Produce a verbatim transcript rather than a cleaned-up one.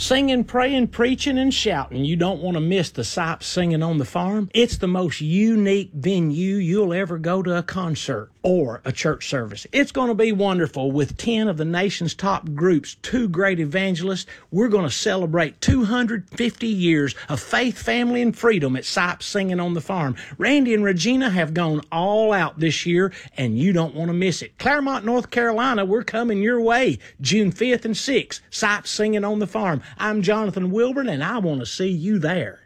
Singing, praying, preaching, and shouting. You don't want to miss the Sipes Singing on the Farm. It's the most unique venue you'll ever go to a concert or a church service. It's going to be wonderful with ten of the nation's top groups, two great evangelists. We're going to celebrate two hundred fifty years of faith, family, and freedom at Sipes Singing on the Farm. Randy and Regina have gone all out this year, and you don't want to miss it. Claremont, North Carolina, we're coming your way June fifth and sixth. Sipes Singing on the Farm. I'm Jonathan Wilburn, and I want to see you there.